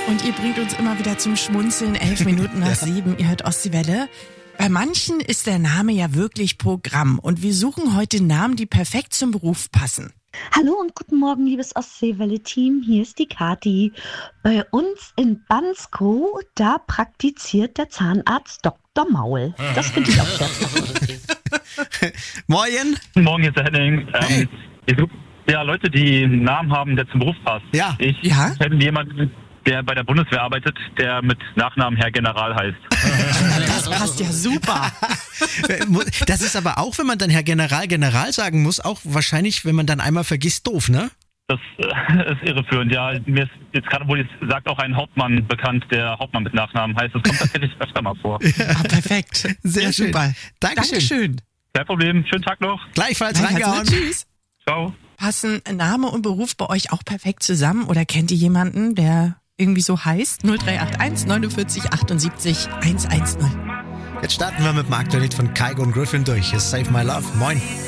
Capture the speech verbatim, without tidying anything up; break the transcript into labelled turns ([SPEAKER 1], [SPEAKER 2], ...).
[SPEAKER 1] Und ihr bringt uns immer wieder zum Schmunzeln. Elf Minuten nach sieben, ihr hört Ostseewelle. Bei manchen ist der Name ja wirklich Programm. Und wir suchen heute Namen, die perfekt zum Beruf passen.
[SPEAKER 2] Hallo und guten Morgen, liebes Ostseewelle-Team. Hier ist die Kathi. Bei uns in Bansko, da praktiziert der Zahnarzt Doktor Maul. Das finde ich auch sehr toll.
[SPEAKER 3] Moin.
[SPEAKER 4] Morgen, hier ist der Henning.
[SPEAKER 3] Hey.
[SPEAKER 4] Ähm, ich suche ja Leute, die einen Namen haben, der zum Beruf passt.
[SPEAKER 3] Ja.
[SPEAKER 4] Ich
[SPEAKER 1] Ja?
[SPEAKER 4] kenne jemanden, der bei der Bundeswehr arbeitet, der mit Nachnamen Herr General heißt.
[SPEAKER 1] Das passt ja super.
[SPEAKER 3] Das ist aber auch, wenn man dann Herr General General sagen muss, auch wahrscheinlich, wenn man dann einmal vergisst, doof, ne?
[SPEAKER 4] Das äh, ist irreführend. Ja, mir ist jetzt gerade, wo ich sagt, auch ein Hauptmann bekannt, der Hauptmann mit Nachnamen heißt. Das kommt tatsächlich öfter mal vor.
[SPEAKER 1] Ah, perfekt.
[SPEAKER 3] Sehr schön.
[SPEAKER 1] Super.
[SPEAKER 3] Dankeschön.
[SPEAKER 1] Dankeschön.
[SPEAKER 4] Kein Problem. Schönen Tag noch.
[SPEAKER 3] Gleichfalls
[SPEAKER 1] Danke,
[SPEAKER 3] reingehauen.
[SPEAKER 1] tschüss.
[SPEAKER 4] Ciao.
[SPEAKER 1] Passen Name und Beruf bei euch auch perfekt zusammen? Oder kennt ihr jemanden, der irgendwie so heißt? null drei acht eins neunundvierzig achtundsiebzig hundertzehn.
[SPEAKER 3] Jetzt starten wir mit dem aktuellen Lied von Kygo und Griffin durch. Hier ist Save My Love. Moin.